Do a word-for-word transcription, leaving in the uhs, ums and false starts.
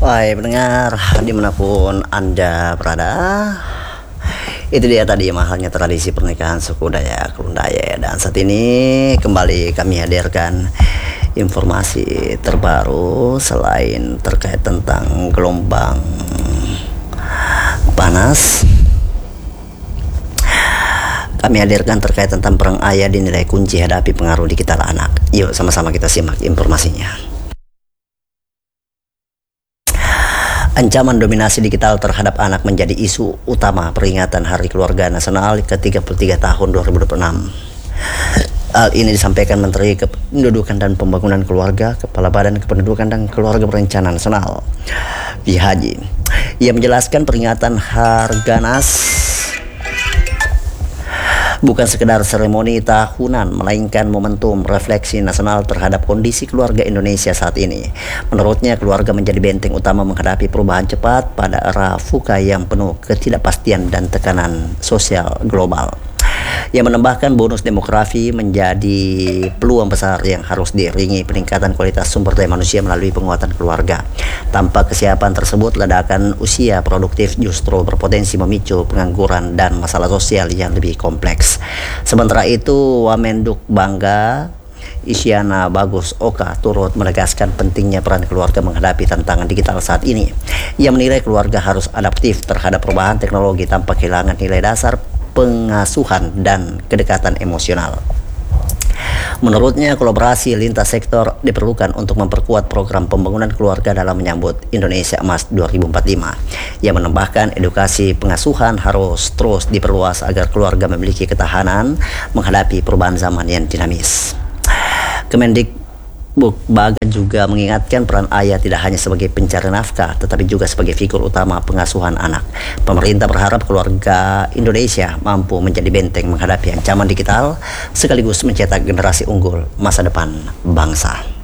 Hai pendengar, dimanapun Anda berada, itu dia tadi mahalnya tradisi pernikahan suku Dayak Lundaya. Dan saat ini kembali kami hadirkan informasi terbaru selain terkait tentang gelombang panas. Kami hadirkan terkait tentang perang ayah dinilai kunci hadapi pengaruh digital anak. Yuk sama-sama kita simak informasinya. Ancaman dominasi digital terhadap anak menjadi isu utama peringatan Hari Keluarga Nasional ke tiga puluh tiga tahun dua ribu dua puluh enam. Hal ini disampaikan Menteri Kependudukan dan Pembangunan Keluarga, Kepala Badan Kependudukan dan Keluarga Berencana Nasional, W Haji. Ia menjelaskan peringatan Harganas bukan sekedar seremoni tahunan, melainkan momentum refleksi nasional terhadap kondisi keluarga Indonesia saat ini. Menurutnya, keluarga menjadi benteng utama menghadapi perubahan cepat pada era VUCA yang penuh ketidakpastian dan tekanan sosial global. Ia menambahkan bonus demografi menjadi peluang besar yang harus diiringi peningkatan kualitas sumber daya manusia melalui penguatan keluarga. Tanpa kesiapan tersebut, ledakan usia produktif justru berpotensi memicu pengangguran dan masalah sosial yang lebih kompleks. Sementara itu, Wamenduk Bangga Isyana Bagus Oka turut menegaskan pentingnya peran keluarga menghadapi tantangan digital saat ini. Ia menilai keluarga harus adaptif terhadap perubahan teknologi tanpa kehilangan nilai dasar pengasuhan dan kedekatan emosional. Menurutnya, kolaborasi lintas sektor diperlukan untuk memperkuat program pembangunan keluarga dalam menyambut Indonesia Emas dua ribu empat puluh lima. Ia menambahkan edukasi pengasuhan harus terus diperluas agar keluarga memiliki ketahanan menghadapi perubahan zaman yang dinamis. Kemendikbud Baga juga mengingatkan peran ayah tidak hanya sebagai pencari nafkah, tetapi juga sebagai figur utama pengasuhan anak. Pemerintah berharap keluarga Indonesia mampu menjadi benteng menghadapi ancaman digital, sekaligus mencetak generasi unggul masa depan bangsa.